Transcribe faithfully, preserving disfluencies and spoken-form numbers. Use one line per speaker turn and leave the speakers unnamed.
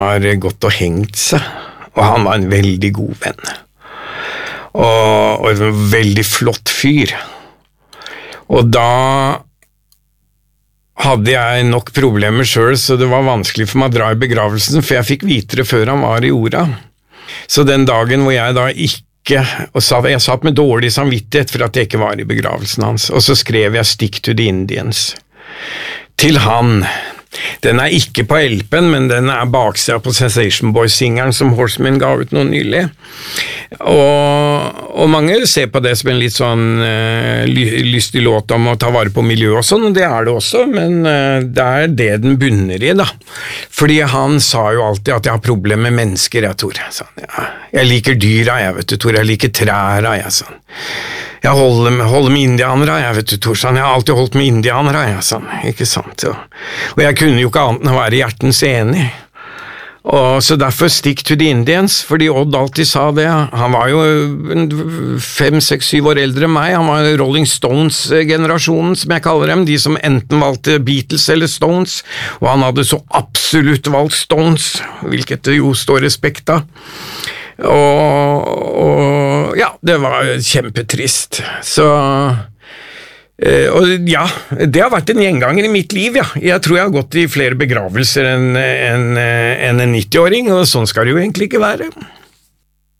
har gått og hengt seg, og han var en veldig god venn. Og, og en veldig flott fyr. Og da hadde jeg nok problemer selv, så det var vanskelig for meg å dra i begravelsen, for jeg fikk vite det før han var i jorda. Så den dagen hvor jeg da ikke og sa, jeg satt med dårlig samvittighet for at jeg ikke var i begravelsen hans, og så skrev jeg Stick to the Indians til han. Den er ikke på L P-en, men den er baksida på Sensation Boys-singeren som Horseman ga ut noe nylig. Og, og mange ser på det som en litt sånn uh, lystig låt om å ta vare på miljøet og sånn, og det er det også, men uh, det er det den bunner i, da. Fordi han sa jo alltid at jeg har problemer med mennesker, jeg, Tor. Sånn, ja. Jeg liker dyra, jeg, vet du, Tor. Jeg liker træra, jeg, sånn. Jeg holder med, holder med indianere, jeg, vet du, Tor. Sånn. Jeg har alltid holdt med indianere, jeg, sånn. Ikke sant? Ja. Og jeg kunne jo ikke annet enn å være hjertens enig. Og så derfor Stick to the Indians, fordi Odd alltid sa det. Han var jo fem, seks, syv år eldre enn meg. Han var Rolling Stones-generasjonen, som jeg kaller dem, de som enten valgte Beatles eller Stones, og han hadde så absolutt valgt Stones, hvilket det jo står respekt av. Og, og ja, det var kjempetrist. Så og ja, det har vært en gjenganger i mitt liv, ja. Jeg tror jeg har gått i flere begravelser enn en, en, en nitti-åring, og sånn skal det jo egentlig ikke være.